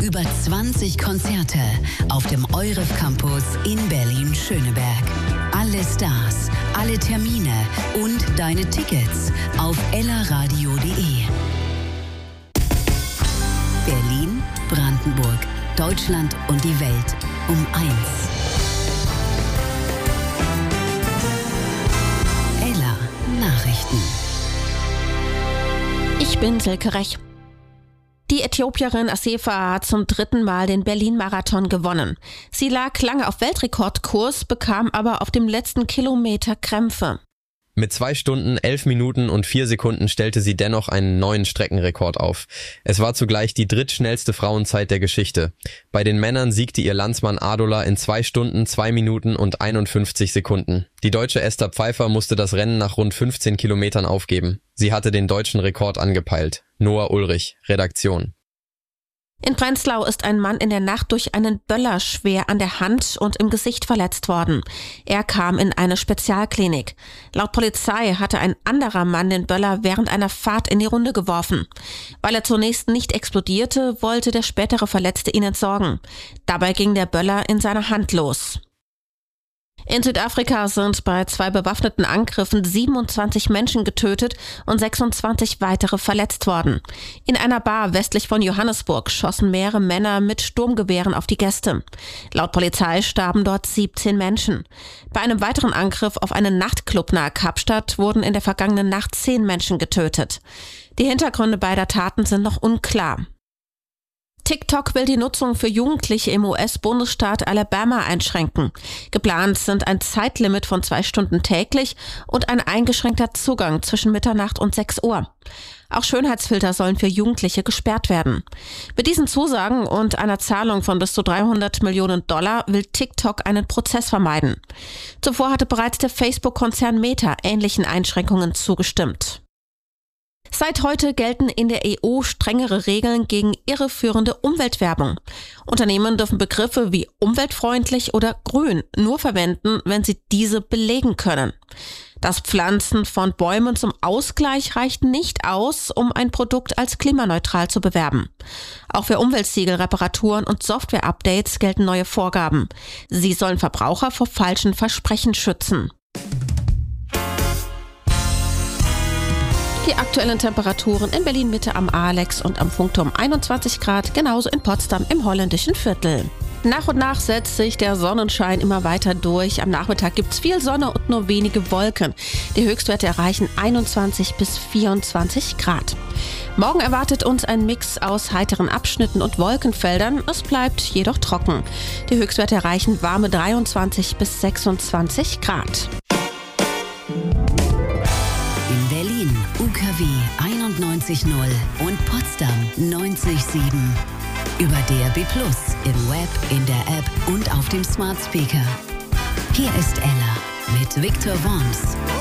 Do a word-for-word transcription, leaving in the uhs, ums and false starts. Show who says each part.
Speaker 1: Über zwanzig Konzerte auf dem Euref Campus in Berlin-Schöneberg. Alle Stars, alle Termine und deine Tickets auf ellaradio punkt de. Berlin, Brandenburg, Deutschland und die Welt um eins. Ella Nachrichten.
Speaker 2: Ich bin Silke Rech. Die Äthiopierin Assefa hat zum dritten Mal den Berlin-Marathon gewonnen. Sie lag lange auf Weltrekordkurs, bekam aber auf dem letzten Kilometer Krämpfe.
Speaker 3: Mit zwei Stunden, elf Minuten und vier Sekunden stellte sie dennoch einen neuen Streckenrekord auf. Es war zugleich die drittschnellste Frauenzeit der Geschichte. Bei den Männern siegte ihr Landsmann Adola in zwei Stunden, zwei Minuten und einundfünfzig Sekunden. Die deutsche Esther Pfeiffer musste das Rennen nach rund fünfzehn Kilometern aufgeben. Sie hatte den deutschen Rekord angepeilt. Noah Ulrich, Redaktion.
Speaker 2: In Prenzlau ist ein Mann in der Nacht durch einen Böller schwer an der Hand und im Gesicht verletzt worden. Er kam in eine Spezialklinik. Laut Polizei hatte ein anderer Mann den Böller während einer Fahrt in die Runde geworfen. Weil er zunächst nicht explodierte, wollte der spätere Verletzte ihn entsorgen. Dabei ging der Böller in seine Hand los. In Südafrika sind bei zwei bewaffneten Angriffen siebenundzwanzig Menschen getötet und sechsundzwanzig weitere verletzt worden. In einer Bar westlich von Johannesburg schossen mehrere Männer mit Sturmgewehren auf die Gäste. Laut Polizei starben dort siebzehn Menschen. Bei einem weiteren Angriff auf einen Nachtclub nahe Kapstadt wurden in der vergangenen Nacht zehn Menschen getötet. Die Hintergründe beider Taten sind noch unklar. TikTok will die Nutzung für Jugendliche im U S-Bundesstaat Alabama einschränken. Geplant sind ein Zeitlimit von zwei Stunden täglich und ein eingeschränkter Zugang zwischen Mitternacht und sechs Uhr. Auch Schönheitsfilter sollen für Jugendliche gesperrt werden. Mit diesen Zusagen und einer Zahlung von bis zu dreihundert Millionen Dollar will TikTok einen Prozess vermeiden. Zuvor hatte bereits der Facebook-Konzern Meta ähnlichen Einschränkungen zugestimmt. Seit heute gelten in der E U strengere Regeln gegen irreführende Umweltwerbung. Unternehmen dürfen Begriffe wie umweltfreundlich oder grün nur verwenden, wenn sie diese belegen können. Das Pflanzen von Bäumen zum Ausgleich reicht nicht aus, um ein Produkt als klimaneutral zu bewerben. Auch für Umweltsiegel, Reparaturen und Software-Updates gelten neue Vorgaben. Sie sollen Verbraucher vor falschen Versprechen schützen. Die aktuellen Temperaturen in Berlin-Mitte am Alex und am Funkturm einundzwanzig Grad, genauso in Potsdam im holländischen Viertel. Nach und nach setzt sich der Sonnenschein immer weiter durch. Am Nachmittag gibt's viel Sonne und nur wenige Wolken. Die Höchstwerte erreichen einundzwanzig bis vierundzwanzig Grad. Morgen erwartet uns ein Mix aus heiteren Abschnitten und Wolkenfeldern. Es bleibt jedoch trocken. Die Höchstwerte erreichen warme dreiundzwanzig bis sechsundzwanzig Grad.
Speaker 1: Berlin U K W einundneunzig Komma null und Potsdam neunzig Komma sieben. Über D A B plus, im Web, in der App und auf dem Smart Speaker. Hier ist Ella mit Victor Worms.